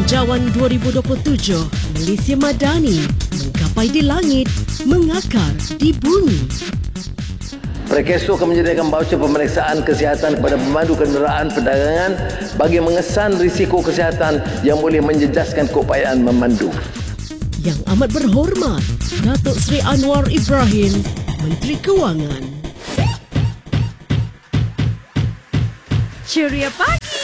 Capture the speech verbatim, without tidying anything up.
Belanjawan dua ribu dua puluh tujuh, Malaysia Madani menggapai di langit, mengakar di bumi. Prekeso akan menyediakan baucer pemeriksaan kesihatan kepada pemandu kenderaan perdagangan bagi mengesan risiko kesihatan yang boleh menjejaskan keupayaan memandu. Yang amat berhormat, Datuk Seri Anwar Ibrahim, Menteri Kewangan. Ceria pagi.